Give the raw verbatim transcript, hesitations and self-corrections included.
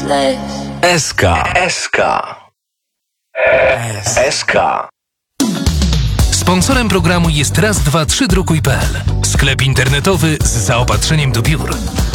S K. S K. S K. Sponsorem programu jest raz dwa trzy drukuj kropka p l. Sklep internetowy z zaopatrzeniem do biur.